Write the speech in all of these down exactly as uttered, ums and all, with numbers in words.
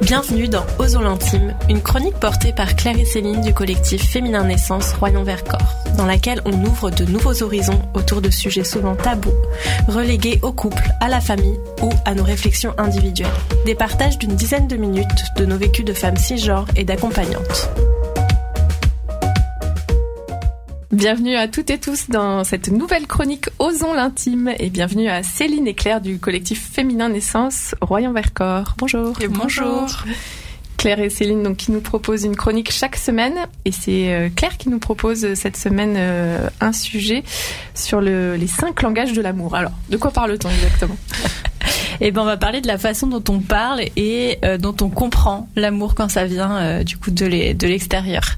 Bienvenue dans Osons l'intime, une chronique portée par Claire et Céline du collectif Féminin Naissance Royan-Vercors, dans laquelle on ouvre de nouveaux horizons autour de sujets souvent tabous, relégués au couple, à la famille ou à nos réflexions individuelles. Des partages d'une dizaine de minutes de nos vécus de femmes cisgenres et d'accompagnantes. Bienvenue à toutes et tous dans cette nouvelle chronique Osons l'intime et bienvenue à Céline et Claire du collectif Féminin Naissance Royan-Vercors. Bonjour. Et bonjour. Claire et Céline donc, qui nous proposent une chronique chaque semaine et c'est Claire qui nous propose cette semaine euh, un sujet sur le, les cinq langages de l'amour. Alors, de quoi parle-t-on exactement ? Eh ben, on va parler de la façon dont on parle et euh, dont on comprend l'amour quand ça vient euh, du coup de, les, de l'extérieur.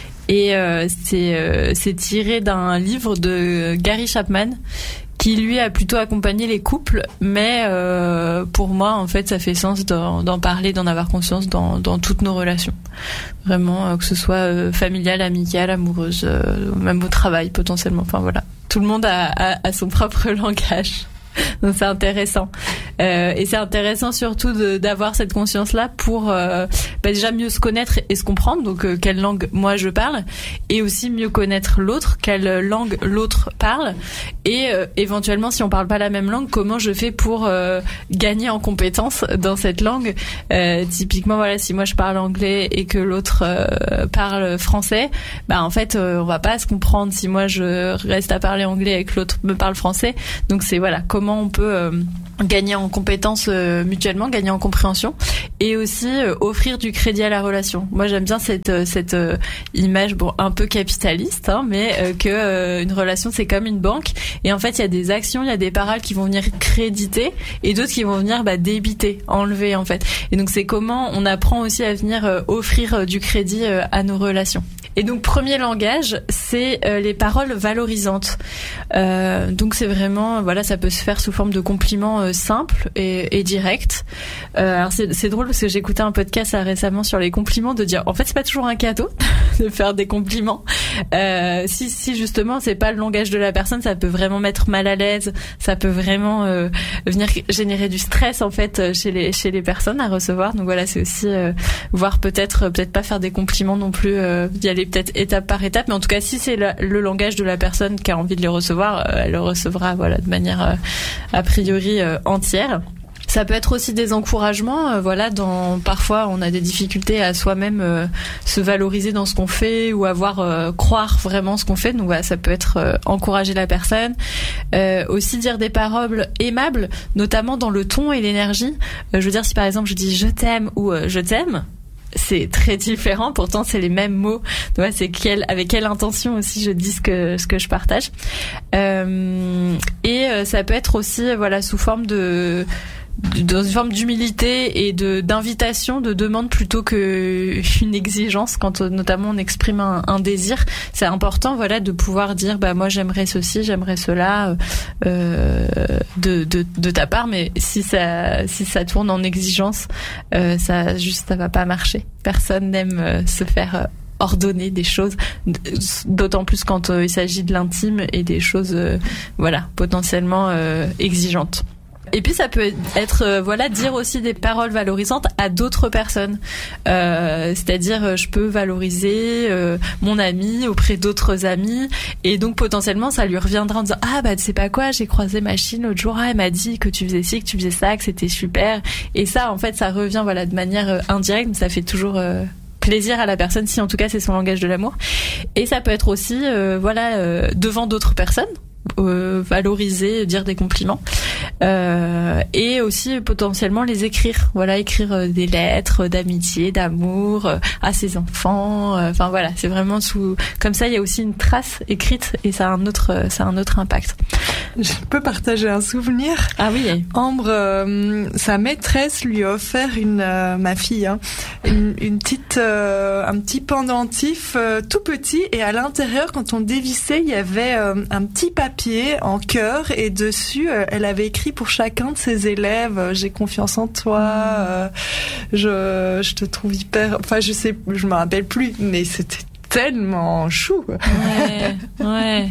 Et euh, c'est, euh, c'est tiré d'un livre de Gary Chapman qui lui a plutôt accompagné les couples, mais euh, pour moi en fait ça fait sens d'en, d'en parler, d'en avoir conscience dans, dans toutes nos relations. Vraiment, euh, que ce soit euh, familiale, amicale, amoureuse, euh, même au travail potentiellement. Enfin voilà, tout le monde a, a, a son propre langage. Donc c'est intéressant euh, et c'est intéressant surtout de, d'avoir cette conscience-là pour euh, bah déjà mieux se connaître et se comprendre. Donc euh, quelle langue moi je parle et aussi mieux connaître l'autre, quelle langue l'autre parle et euh, éventuellement si on parle pas la même langue, comment je fais pour euh, gagner en compétences dans cette langue. Euh, typiquement voilà, si moi je parle anglais et que l'autre euh, parle français, bah en fait euh, on va pas se comprendre si moi je reste à parler anglais et que l'autre me parle français. Donc c'est voilà comment Comment on peut euh, gagner en compétences euh, mutuellement, gagner en compréhension et aussi euh, offrir du crédit à la relation. Moi j'aime bien cette euh, cette euh, image bon un peu capitaliste hein, mais euh, que euh, une relation c'est comme une banque et en fait il y a des actions, il y a des paroles qui vont venir créditer et d'autres qui vont venir bah, débiter, enlever en fait. Et donc c'est comment on apprend aussi à venir euh, offrir euh, du crédit euh, à nos relations. Et donc premier langage, c'est euh, les paroles valorisantes. Euh, donc c'est vraiment voilà, ça peut se faire sous forme de compliments euh, simples et, et directs. Euh, alors c'est, c'est drôle parce que j'ai écouté un podcast là, récemment sur les compliments, de dire en fait c'est pas toujours un cadeau de faire des compliments. Euh, si si justement c'est pas le langage de la personne, ça peut vraiment mettre mal à l'aise, ça peut vraiment euh, venir générer du stress en fait chez les chez les personnes à recevoir. Donc voilà, c'est aussi euh, voir peut-être peut-être pas faire des compliments non plus, euh, y aller peut-être étape par étape, mais en tout cas si c'est la, le langage de la personne qui a envie de les recevoir, euh, elle le recevra voilà de manière euh, a priori euh, entière. Ça peut être aussi des encouragements, euh, voilà, dans parfois on a des difficultés à soi-même euh, se valoriser dans ce qu'on fait ou avoir euh, croire vraiment ce qu'on fait. Donc voilà, ça peut être euh, encourager la personne, euh, aussi dire des paroles aimables, notamment dans le ton et l'énergie. Euh, je veux dire si par exemple je dis je t'aime ou euh, je t'aime, c'est très différent, pourtant c'est les mêmes mots. Donc, c'est quelle, avec quelle intention aussi je dis ce que ce que je partage. Euh, et euh, ça peut être aussi voilà sous forme de dans une forme d'humilité et de d'invitation, de demande plutôt que une exigence. Quand notamment on exprime un, un désir, c'est important voilà de pouvoir dire bah moi j'aimerais ceci, j'aimerais cela euh, de, de de ta part, mais si ça si ça tourne en exigence, euh, ça juste ça va pas marcher. Personne n'aime euh, se faire euh, ordonner des choses, d'autant plus quand euh, il s'agit de l'intime et des choses euh, voilà potentiellement euh, exigeantes. Et puis ça peut être euh, voilà dire aussi des paroles valorisantes à d'autres personnes, euh, c'est-à-dire je peux valoriser euh, mon ami auprès d'autres amis et donc potentiellement ça lui reviendra en disant ah bah tu sais pas quoi, j'ai croisé Machine l'autre jour, ah, elle m'a dit que tu faisais ci, que tu faisais ça, que c'était super. Et ça en fait ça revient voilà de manière euh, indirecte, mais ça fait toujours euh, plaisir à la personne si en tout cas c'est son langage de l'amour. Et ça peut être aussi euh, voilà euh, devant d'autres personnes. Euh, valoriser, dire des compliments euh, et aussi potentiellement les écrire, voilà écrire euh, des lettres d'amitié, d'amour euh, à ses enfants, enfin euh, voilà c'est vraiment sous comme ça il y a aussi une trace écrite et ça a un autre euh, ça a un autre impact. Je peux partager un souvenir. Ah oui. Ambre, euh, sa maîtresse lui a offert une euh, ma fille hein, une, une petite euh, un petit pendentif euh, tout petit et à l'intérieur quand on dévissait il y avait euh, un petit papier en cœur et dessus euh, elle avait écrit pour chacun de ses élèves euh, j'ai confiance en toi, euh, je je te trouve hyper, enfin je sais je me rappelle plus mais c'était tellement chou. Ouais, ouais.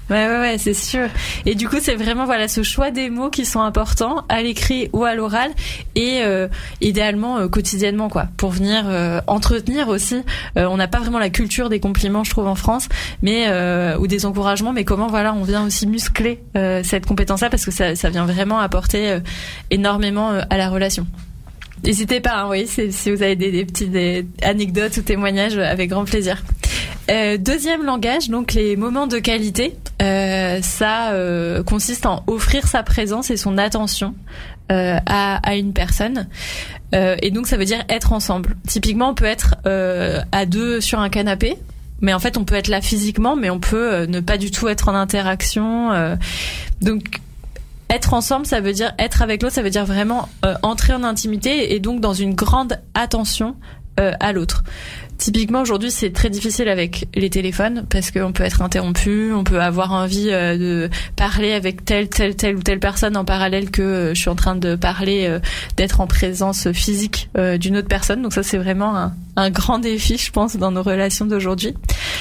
Ouais, ouais, ouais, c'est sûr. Et du coup, c'est vraiment voilà ce choix des mots qui sont importants à l'écrit ou à l'oral, et euh, idéalement euh, quotidiennement, quoi, pour venir euh, entretenir aussi. Euh, on n'a pas vraiment la culture des compliments, je trouve, en France, mais euh, ou des encouragements, mais comment voilà, on vient aussi muscler euh, cette compétence-là, parce que ça, ça vient vraiment apporter euh, énormément euh, à la relation. N'hésitez pas, hein, oui, si, si vous avez des, des petites des anecdotes ou témoignages, avec grand plaisir. Euh, deuxième langage, donc les moments de qualité. Euh, ça euh, consiste en offrir sa présence et son attention euh, à, à une personne. Euh, et donc ça veut dire être ensemble. Typiquement, on peut être euh, à deux sur un canapé, mais en fait on peut être là physiquement, mais on peut euh, ne pas du tout être en interaction. Euh, donc être ensemble, ça veut dire être avec l'autre, ça veut dire vraiment euh, entrer en intimité et donc dans une grande attention euh, à l'autre. Typiquement, aujourd'hui, c'est très difficile avec les téléphones parce qu'on peut être interrompu, on peut avoir envie euh, de parler avec telle, telle, telle ou telle personne en parallèle que euh, je suis en train de parler, euh, d'être en présence physique euh, d'une autre personne. Donc ça, c'est vraiment un, un grand défi, je pense, dans nos relations d'aujourd'hui.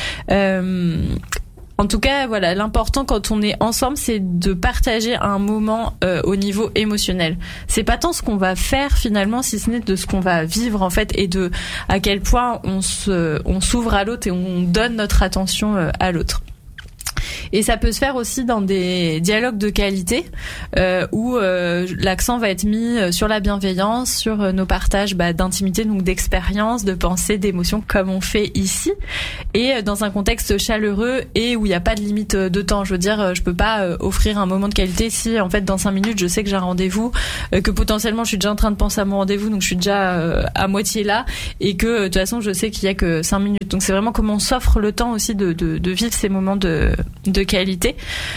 Euh, En tout cas, voilà, l'important quand on est ensemble, c'est de partager un moment euh, au niveau émotionnel. C'est pas tant ce qu'on va faire finalement, si ce n'est de ce qu'on va vivre en fait, et de à quel point on se, on s'ouvre à l'autre et on donne notre attention euh, à l'autre. Et ça peut se faire aussi dans des dialogues de qualité euh, où euh, l'accent va être mis sur la bienveillance, sur euh, nos partages bah, d'intimité, donc d'expérience, de pensée, d'émotion, comme on fait ici, et euh, dans un contexte chaleureux et où il n'y a pas de limite de temps. Je veux dire, je peux pas euh, offrir un moment de qualité si en fait dans cinq minutes je sais que j'ai un rendez-vous, euh, que potentiellement je suis déjà en train de penser à mon rendez-vous, donc je suis déjà euh, à moitié là, et que euh, de toute façon je sais qu'il y a que cinq minutes. Donc c'est vraiment comment on s'offre le temps aussi de, de, de vivre ces moments de de qualité.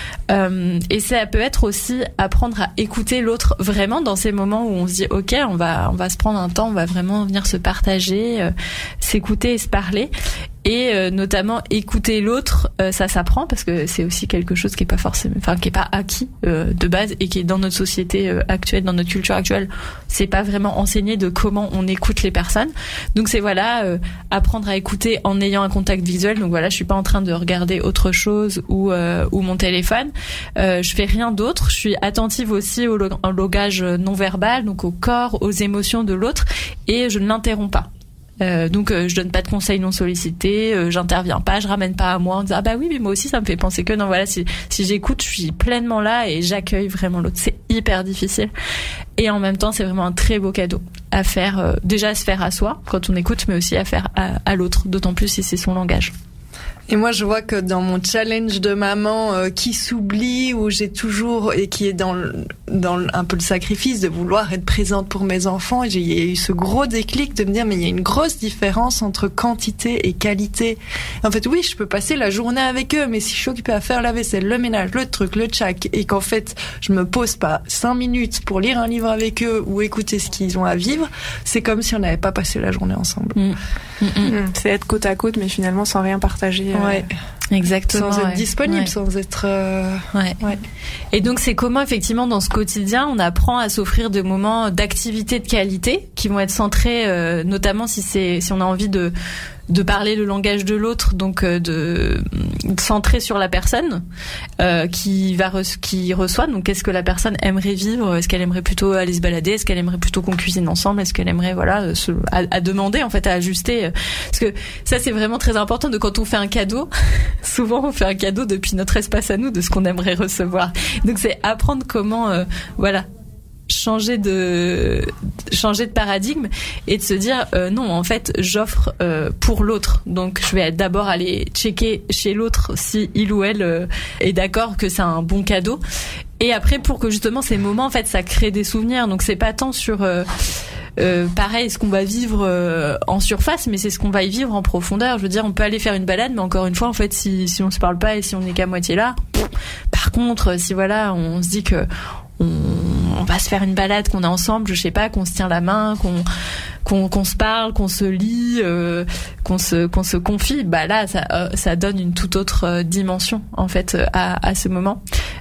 Euh, et ça peut être aussi apprendre à écouter l'autre vraiment dans ces moments où on se dit ok, on va on va se prendre un temps, on va vraiment venir se partager, euh, s'écouter et se parler. Et euh, notamment écouter l'autre, euh, ça s'apprend parce que c'est aussi quelque chose qui est pas forcément, enfin qui est pas acquis euh, de base et qui est dans notre société euh, actuelle, dans notre culture actuelle, c'est pas vraiment enseigné de comment on écoute les personnes. Donc c'est voilà euh, apprendre à écouter en ayant un contact visuel. Donc voilà, je suis pas en train de regarder autre chose ou euh, ou mon téléphone. Euh, je fais rien d'autre. Je suis attentive aussi au, log- au langage non verbal, donc au corps, aux émotions de l'autre, et je ne l'interromps pas. Euh, donc euh, je donne pas de conseils non sollicités, euh, j'interviens pas, je ramène pas à moi en disant ah bah oui mais moi aussi ça me fait penser que non, voilà, si si j'écoute, je suis pleinement là et j'accueille vraiment l'autre. C'est hyper difficile et en même temps c'est vraiment un très beau cadeau à faire, euh, déjà à se faire à soi quand on écoute, mais aussi à faire à, à l'autre, d'autant plus si c'est son langage. Et moi, je vois que dans mon challenge de maman euh, qui s'oublie, où j'ai toujours, et qui est dans, le, dans le, un peu le sacrifice de vouloir être présente pour mes enfants, et j'ai il y a eu ce gros déclic de me dire, mais il y a une grosse différence entre quantité et qualité. En fait, oui, je peux passer la journée avec eux, mais si je suis occupée à faire la vaisselle, le ménage, le truc, le tchac, et qu'en fait, je me pose pas cinq minutes pour lire un livre avec eux ou écouter ce qu'ils ont à vivre, c'est comme si on n'avait pas passé la journée ensemble. Mmh. Mmh. Mmh. C'est être côte à côte, mais finalement sans rien partager. Ouais. Euh... Exactement. Sans être ouais. disponible, ouais. sans être... Euh... Ouais. ouais. Et donc, c'est comment, effectivement, dans ce quotidien, on apprend à s'offrir des moments d'activité de qualité qui vont être centrés, euh, notamment si c'est, si on a envie de, de parler le langage de l'autre, donc euh, de, de centrer sur la personne euh, qui va re- qui reçoit. Donc, qu'est-ce que la personne aimerait vivre? Est-ce qu'elle aimerait plutôt aller se balader? Est-ce qu'elle aimerait plutôt qu'on cuisine ensemble? Est-ce qu'elle aimerait, voilà, se, à, à demander, en fait, à ajuster? Parce que ça, c'est vraiment très important de quand on fait un cadeau. Souvent, on fait un cadeau depuis notre espace à nous, de ce qu'on aimerait recevoir. Donc, c'est apprendre comment, euh, voilà, changer de changer de paradigme et de se dire euh, non, en fait, j'offre euh, pour l'autre. Donc, je vais d'abord aller checker chez l'autre si il ou elle euh, est d'accord que c'est un bon cadeau. Et après, pour que justement ces moments, en fait, ça crée des souvenirs. Donc, c'est pas tant sur euh, Euh, pareil, ce qu'on va vivre euh, en surface, mais c'est ce qu'on va y vivre en profondeur. Je veux dire, on peut aller faire une balade, mais encore une fois, en fait, si si on se parle pas et si on est qu'à moitié là. Pff, par contre, si voilà, on se dit que on, on va se faire une balade, qu'on est ensemble, je sais pas, qu'on se tient la main, qu'on qu'on, qu'on se parle, qu'on se lit, euh, qu'on se qu'on se confie, bah là, ça euh, ça donne une toute autre euh, dimension en fait à à ce moment.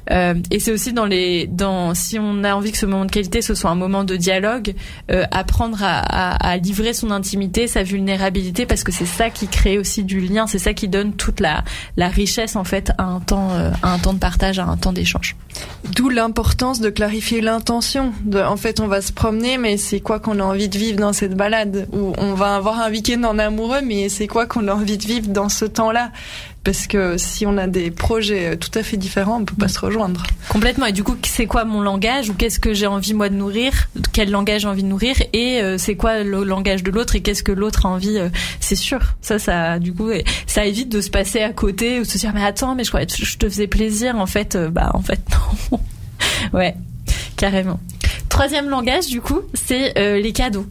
Euh, et c'est aussi dans les, dans, si on a envie que ce moment de qualité ce soit un moment de dialogue, euh, apprendre à, à, à livrer son intimité, sa vulnérabilité, parce que c'est ça qui crée aussi du lien, c'est ça qui donne toute la, la richesse en fait à un temps, euh, à un temps de partage, à un temps d'échange. D'où l'importance de clarifier l'intention. De, en fait, on va se promener, mais c'est quoi qu'on a envie de vivre dans cette balade? Ou on va avoir un week-end en amoureux, mais c'est quoi qu'on a envie de vivre dans ce temps-là? Parce que si on a des projets tout à fait différents, on peut pas se rejoindre. Complètement. Et du coup, c'est quoi mon langage, ou qu'est-ce que j'ai envie moi de nourrir? Quel langage j'ai envie de nourrir? Et euh, c'est quoi le langage de l'autre? Et qu'est-ce que l'autre a envie? euh, C'est sûr. Ça, ça, du coup, ça évite de se passer à côté ou de se dire mais attends, mais je croyais que je te faisais plaisir. En fait, euh, bah en fait non. Ouais, carrément. Troisième langage, du coup, c'est euh, les cadeaux.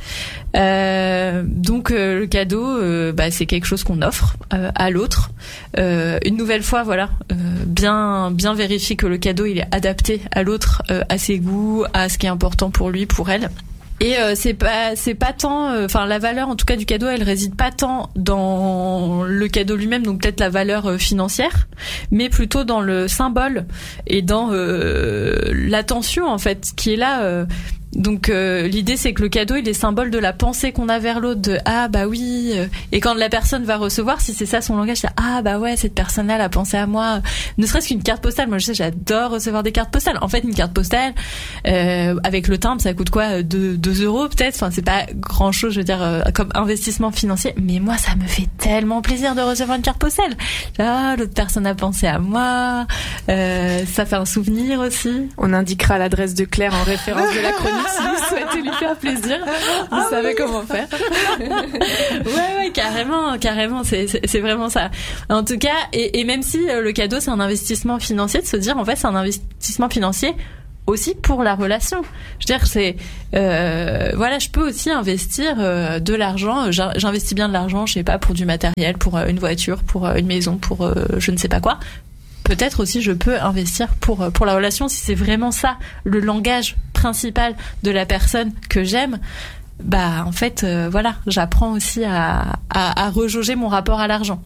Euh, donc euh, le cadeau, euh, bah, c'est quelque chose qu'on offre euh, à l'autre. Euh, une nouvelle fois, voilà, euh, bien bien vérifier que le cadeau il est adapté à l'autre, euh, à ses goûts, à ce qui est important pour lui, pour elle. Et euh, c'est pas c'est pas tant, enfin euh, la valeur en tout cas du cadeau, elle réside pas tant dans le cadeau lui-même, donc peut-être la valeur euh, financière, mais plutôt dans le symbole et dans euh, l'attention en fait qui est là. Euh, Donc euh, l'idée c'est que le cadeau il est symbole de la pensée qu'on a vers l'autre, de ah bah oui, et quand la personne va recevoir, si c'est ça son langage, c'est ah bah ouais, cette personne là elle a pensé à moi. Ne serait-ce qu'une carte postale, moi je sais j'adore recevoir des cartes postales. En fait une carte postale euh, avec le timbre ça coûte quoi, deux euros peut-être, enfin c'est pas grand chose je veux dire euh, comme investissement financier, mais moi ça me fait tellement plaisir de recevoir une carte postale. Ah l'autre personne a pensé à moi, euh, ça fait un souvenir aussi. On indiquera l'adresse de Claire en référence de la chronique si vous souhaitez lui faire plaisir, vous ah savez oui. comment faire. ouais ouais carrément carrément c'est, c'est c'est vraiment ça. En tout cas et, et même si le cadeau c'est un investissement financier, de se dire en fait c'est un investissement financier aussi pour la relation. Je veux dire c'est euh, voilà je peux aussi investir euh, de l'argent. J'investis bien de l'argent, je sais pas, pour du matériel, pour euh, une voiture, pour euh, une maison, pour euh, je ne sais pas quoi. Peut-être aussi je peux investir pour pour la relation si c'est vraiment ça le langage principal de la personne que j'aime. Bah en fait euh, voilà j'apprends aussi à, à à rejauger mon rapport à l'argent.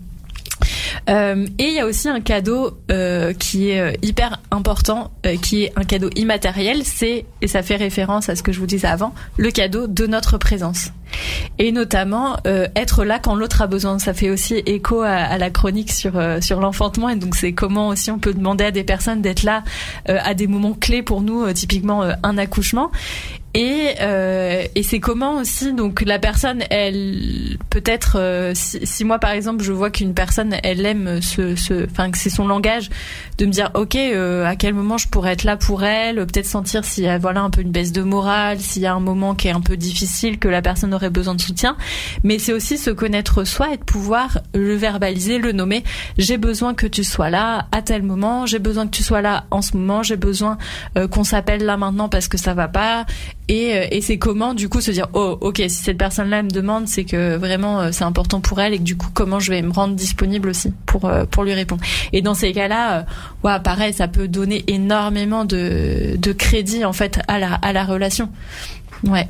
Euh, et il y a aussi un cadeau euh, qui est hyper important, euh, qui est un cadeau immatériel, c'est, et ça fait référence à ce que je vous disais avant, le cadeau de notre présence. Et notamment euh, être là quand l'autre a besoin. Ça fait aussi écho à, à la chronique sur euh, sur l'enfantement, et donc c'est comment aussi on peut demander à des personnes d'être là euh, à des moments clés pour nous, euh, typiquement euh, un accouchement. Et euh, et c'est comment aussi donc la personne elle peut-être euh, si, si moi par exemple je vois qu'une personne elle aime ce ce enfin que c'est son langage, de me dire ok euh, à quel moment je pourrais être là pour elle, peut-être sentir s'il y a voilà un peu une baisse de morale, s'il y a un moment qui est un peu difficile, que la personne aurait besoin de soutien. Mais c'est aussi se connaître soi et de pouvoir le verbaliser, le nommer. J'ai besoin que tu sois là à tel moment, j'ai besoin que tu sois là en ce moment, j'ai besoin euh, qu'on s'appelle là maintenant parce que ça va pas. Et, et c'est comment du coup se dire oh ok si cette personne-là me demande, c'est que vraiment c'est important pour elle, et que du coup comment je vais me rendre disponible aussi pour pour lui répondre. Et dans ces cas-là, ouais pareil, ça peut donner énormément de de crédit en fait à la à la relation. Ouais.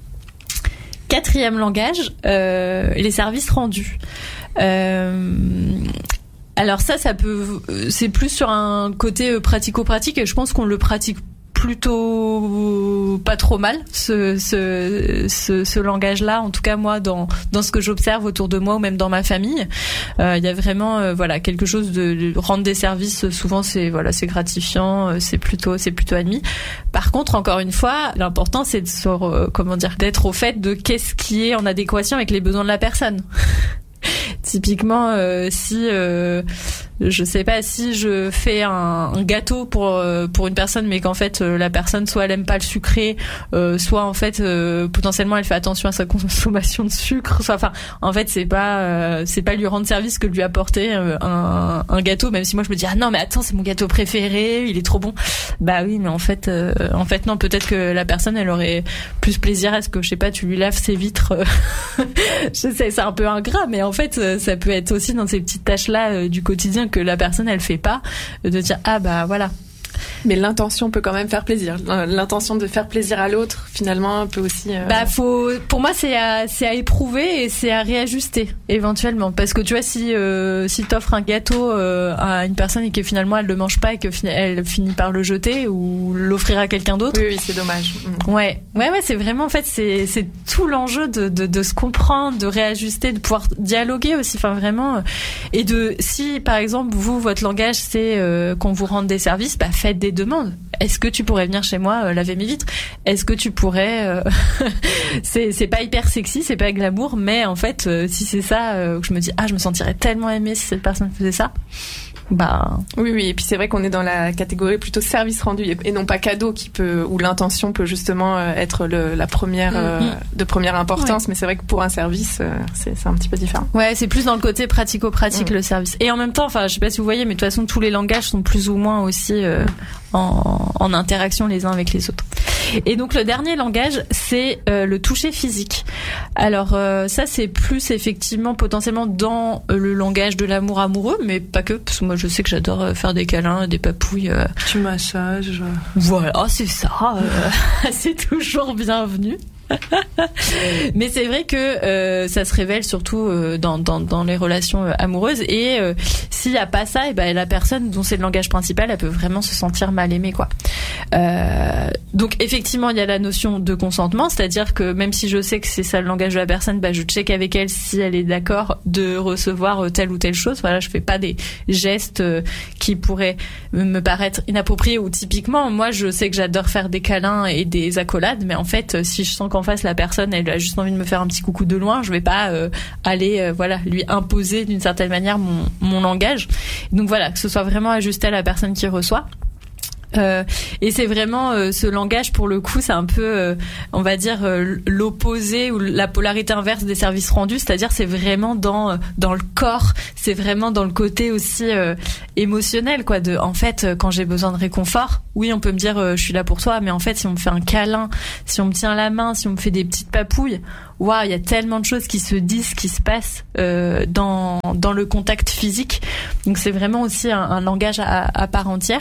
Quatrième langage, euh, les services rendus. Euh, alors ça, ça peut, c'est plus sur un côté pratico-pratique, et je pense qu'on le pratique plutôt pas trop mal ce ce ce, ce langage-là, en tout cas moi dans dans ce que j'observe autour de moi ou même dans ma famille, il euh, y a vraiment euh, voilà quelque chose de, de rendre des services, souvent c'est voilà c'est gratifiant, c'est plutôt c'est plutôt admis. Par contre, encore une fois, l'important c'est de sur, euh, comment dire d'être au fait de qu'est-ce qui est en adéquation avec les besoins de la personne. Typiquement, euh, si euh, je sais pas, si je fais un, un gâteau pour euh, pour une personne, mais qu'en fait euh, la personne soit elle aime pas le sucré, euh, soit en fait euh, potentiellement elle fait attention à sa consommation de sucre, soit enfin en fait c'est pas euh, c'est pas lui rendre service que de lui apporter euh, un, un gâteau, même si moi je me dis ah non mais attends c'est mon gâteau préféré, il est trop bon. Bah oui mais en fait euh, en fait non, peut-être que la personne elle aurait plus plaisir à ce que je sais pas tu lui laves ses vitres. Je sais c'est un peu ingrat, mais en fait ça peut être aussi dans ces petites tâches là euh, du quotidien que la personne elle fait pas, de dire ah bah voilà Mais l'intention peut quand même faire plaisir. L'intention de faire plaisir à l'autre, finalement, peut aussi. Euh... Bah, faut. Pour moi, c'est à, c'est à éprouver et c'est à réajuster éventuellement, parce que tu vois, si euh, si t'offres un gâteau euh, à une personne et que finalement elle le mange pas et que fin- elle finit par le jeter ou l'offrir à quelqu'un d'autre. Oui, oui, c'est dommage. Mmh. Ouais, ouais, ouais, c'est vraiment en fait, c'est c'est tout l'enjeu de de de se comprendre, de réajuster, de pouvoir dialoguer aussi. Enfin, vraiment. Et de si par exemple vous votre langage c'est euh, qu'on vous rende des services, bah faites des demandes. Est-ce que tu pourrais venir chez moi euh, laver mes vitres? Est-ce que tu pourrais euh... c'est c'est pas hyper sexy, c'est pas glamour, mais en fait euh, si c'est ça euh, que je me dis ah je me sentirais tellement aimée si cette personne faisait ça. Bah oui oui et puis c'est vrai qu'on est dans la catégorie plutôt service rendu et non pas cadeau qui peut où l'intention peut justement être le, la première euh, mm-hmm. de première importance, ouais. Mais c'est vrai que pour un service euh, c'est c'est un petit peu différent. Ouais, c'est plus dans le côté pratico-pratique mm. le service. Et en même temps, enfin je sais pas si vous voyez, mais de toute façon tous les langages sont plus ou moins aussi euh, en, en interaction les uns avec les autres. Et donc le dernier langage c'est euh, le toucher physique. Alors euh, ça c'est plus effectivement potentiellement dans euh, le langage de l'amour amoureux, mais pas que, parce que moi je sais que j'adore faire des câlins, des papouilles. Euh... Tu massages. Voilà, oh, c'est ça. Euh... c'est toujours bienvenu. Mais c'est vrai que euh, ça se révèle surtout euh, dans, dans, dans les relations euh, amoureuses et euh, s'il y a pas ça, et ben la personne dont c'est le langage principal, elle peut vraiment se sentir mal aimée quoi. Euh, donc effectivement il y a la notion de consentement, c'est-à-dire que même si je sais que c'est ça le langage de la personne, bah je check avec elle si elle est d'accord de recevoir telle ou telle chose. Voilà, je fais pas des gestes euh, qui pourraient me paraître inappropriés ou typiquement moi je sais que j'adore faire des câlins et des accolades, mais en fait si je sens qu'en face la personne elle a juste envie de me faire un petit coucou de loin, je vais pas euh, aller euh, voilà lui imposer d'une certaine manière mon mon langage. Donc voilà, que ce soit vraiment ajusté à la personne qui reçoit. Euh, et c'est vraiment euh, ce langage pour le coup c'est un peu euh, on va dire euh, l'opposé ou la polarité inverse des services rendus, c'est-à-dire c'est vraiment dans euh, dans le corps, c'est vraiment dans le côté aussi euh, émotionnel quoi, de en fait euh, quand j'ai besoin de réconfort, oui on peut me dire euh, je suis là pour toi, mais en fait si on me fait un câlin, si on me tient la main, si on me fait des petites papouilles, waouh, il y a tellement de choses qui se disent, qui se passent euh, dans dans le contact physique. Donc c'est vraiment aussi un, un langage à, à part entière.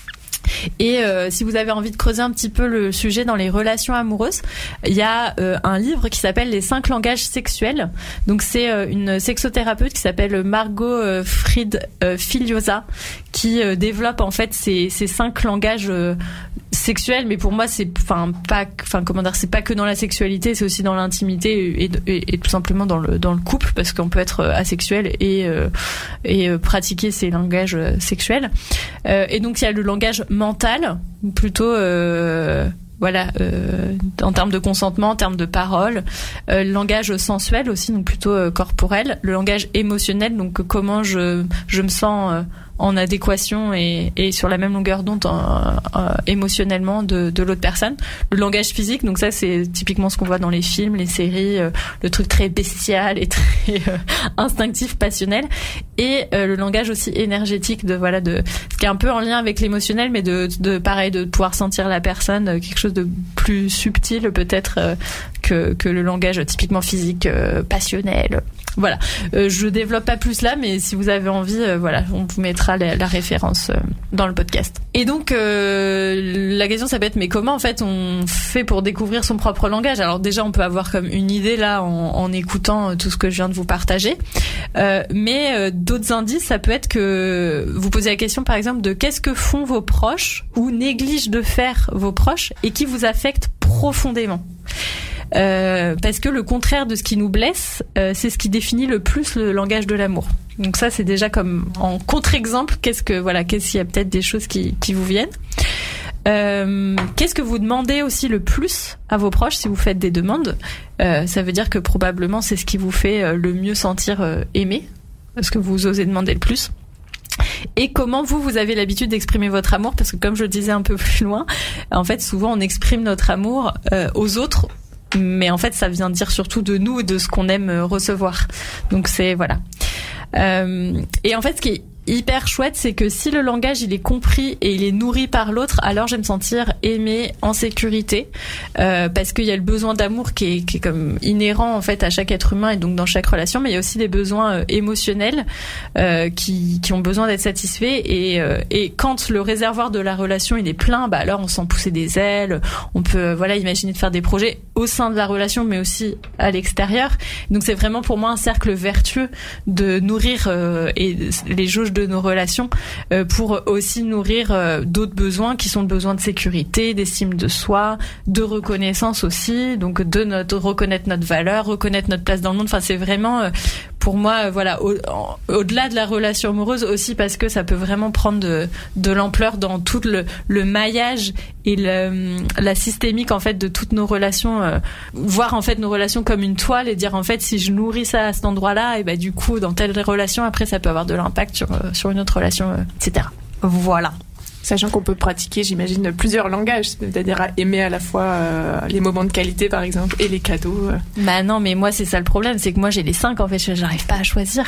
Et euh, si vous avez envie de creuser un petit peu le sujet dans les relations amoureuses, il y a euh, un livre qui s'appelle Les cinq langages sexuels. Donc c'est euh, une sexothérapeute qui s'appelle Margot euh, Fried euh, Filiosa qui euh, développe en fait ces, ces cinq langages euh, sexuels. Mais pour moi c'est enfin pas enfin comment dire c'est pas que dans la sexualité, c'est aussi dans l'intimité et, et, et tout simplement dans le dans le couple, parce qu'on peut être asexuel et euh, et euh, pratiquer ces langages euh, sexuels. Euh, et donc il y a le langage mental, plutôt euh, voilà euh, en termes de consentement, en termes de parole, euh, le langage sensuel aussi, donc plutôt euh, corporel, le langage émotionnel, donc euh, comment je je me sens euh, en adéquation et, et sur la même longueur d'onde euh, euh, émotionnellement de, de l'autre personne. Le langage physique, donc ça c'est typiquement ce qu'on voit dans les films, les séries, euh, le truc très bestial et très euh, instinctif, passionnel, et euh, le langage aussi énergétique de voilà de ce qui est un peu en lien avec l'émotionnel, mais de, de pareil de pouvoir sentir la personne, euh, quelque chose de plus subtil peut-être euh, que que le langage typiquement physique, euh, passionnel. Voilà, euh, je développe pas plus là, mais si vous avez envie, euh, voilà, on vous mettra la, la référence euh, dans le podcast. Et donc euh, la question ça peut être mais comment en fait on fait pour découvrir son propre langage? Alors déjà on peut avoir comme une idée là en, en écoutant tout ce que je viens de vous partager, euh, mais euh, d'autres indices ça peut être que vous posez la question par exemple de qu'est-ce que font vos proches ou négligent de faire vos proches et qui vous affecte profondément. Euh, parce que le contraire de ce qui nous blesse, euh, c'est ce qui définit le plus le langage de l'amour. Donc ça, c'est déjà comme en contre-exemple. Qu'est-ce que voilà, qu'est-ce qu'il y a peut-être des choses qui qui vous viennent. Euh, qu'est-ce que vous demandez aussi le plus à vos proches si vous faites des demandes? euh, Ça veut dire que probablement c'est ce qui vous fait le mieux sentir euh, aimé, parce que vous osez demander le plus. Et comment vous, vous avez l'habitude d'exprimer votre amour? Parce que comme je le disais un peu plus loin, en fait, souvent on exprime notre amour euh, aux autres, mais en fait, ça vient dire surtout de nous et de ce qu'on aime recevoir. Donc c'est voilà. Euh, et en fait, ce qui est hyper chouette, c'est que si le langage il est compris et il est nourri par l'autre, alors je vais me sentir aimée, en sécurité, euh, parce qu'il y a le besoin d'amour qui est, qui est comme inhérent en fait à chaque être humain et donc dans chaque relation, mais il y a aussi des besoins euh, émotionnels euh, qui, qui ont besoin d'être satisfaits et, euh, et quand le réservoir de la relation il est plein, bah alors on sent pousser des ailes, on peut voilà imaginer de faire des projets au sein de la relation mais aussi à l'extérieur. Donc c'est vraiment pour moi un cercle vertueux de nourrir euh, et les jauges de nos relations euh, pour aussi nourrir euh, d'autres besoins qui sont le besoin de sécurité, d'estime de soi, de reconnaissance aussi, donc de notre reconnaître notre valeur, reconnaître notre place dans le monde. Enfin c'est vraiment euh, pour moi euh, voilà au, en, au-delà de la relation amoureuse aussi parce que ça peut vraiment prendre de, de l'ampleur dans tout le, le maillage et le, la systémique en fait de toutes nos relations, euh, voir en fait nos relations comme une toile et dire en fait si je nourris ça à cet endroit-là et ben du coup dans telle relation après ça peut avoir de l'impact sur euh, sur une autre relation, euh, et cetera. Voilà. Sachant qu'on peut pratiquer, j'imagine, plusieurs langages, c'est-à-dire à aimer à la fois euh, les moments de qualité, par exemple, et les cadeaux. Euh. Bah non, mais moi, c'est ça le problème, c'est que moi, j'ai les cinq, en fait, j'arrive pas à choisir.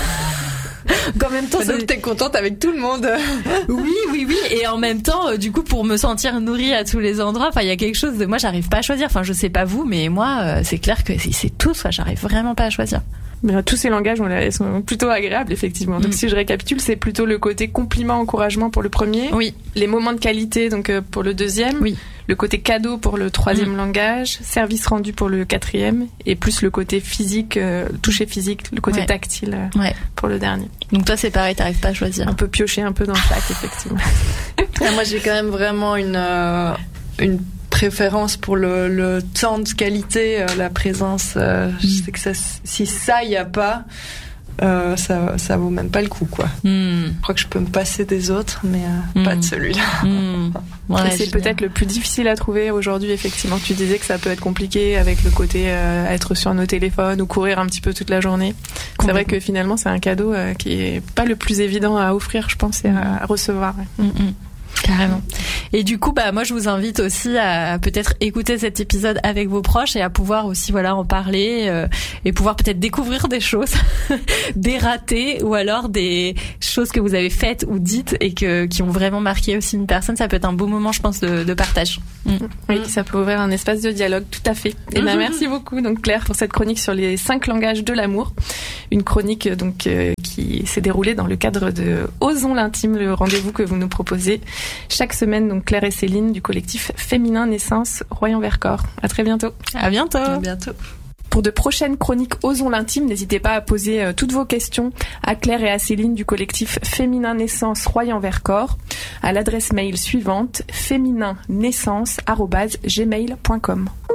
En même temps, donc t'es contente avec tout le monde. Oui, oui, oui. Et en même temps, euh, du coup, pour me sentir nourrie à tous les endroits, enfin, il y a quelque chose de moi, j'arrive pas à choisir. Enfin, je sais pas vous, mais moi, euh, c'est clair que c'est, c'est tout ça. J'arrive vraiment pas à choisir. Mais tous ces langages sont plutôt agréables, effectivement. Donc, mm. si je récapitule, c'est plutôt le côté compliment, encouragement pour le premier. Oui. Les moments de qualité, donc, euh, pour le deuxième. Oui. Le côté cadeau pour le troisième mm. langage. Service rendu pour le quatrième. Et plus le côté physique, euh, toucher physique, le côté ouais. tactile euh, ouais. pour le dernier. Donc, toi, c'est pareil, t'arrives pas à choisir. On peut piocher un peu dans chaque, effectivement. Ah, moi, j'ai quand même vraiment une, euh, une préférence pour le, le temps de qualité, euh, la présence. Euh, mm. Je sais que ça, si ça y a pas, euh, ça, ça vaut même pas le coup, quoi. Mm. Je crois que je peux me passer des autres, mais euh, mm. pas de celui-là. Mm. Ouais, c'est peut-être le plus difficile à trouver aujourd'hui, effectivement. Tu disais que ça peut être compliqué avec le côté euh, être sur nos téléphones ou courir un petit peu toute la journée. C'est vrai que finalement, c'est un cadeau euh, qui est pas le plus évident à offrir, je pense, et à, à recevoir. Ouais. Mm-mm. Carrément. Et du coup, bah moi, je vous invite aussi à peut-être écouter cet épisode avec vos proches et à pouvoir aussi, voilà, en parler euh, et pouvoir peut-être découvrir des choses, des ratés ou alors des choses que vous avez faites ou dites et que qui ont vraiment marqué aussi une personne. Ça peut être un beau moment, je pense, de, de partage. Mm. Oui, ça peut ouvrir un espace de dialogue, tout à fait. Et ben, merci beaucoup, donc Claire, pour cette chronique sur les cinq langages de l'amour. Une chronique donc euh, qui s'est déroulée dans le cadre de Osons l'intime, le rendez-vous que vous nous proposez chaque semaine, donc Claire et Céline du collectif Féminin Naissance Royan-Vercors. À très bientôt. À bientôt. À bientôt. Pour de prochaines chroniques Osons l'intime, n'hésitez pas à poser euh, toutes vos questions à Claire et à Céline du collectif Féminin Naissance Royan-Vercors à l'adresse mail suivante féminin naissance arobase gmail point com.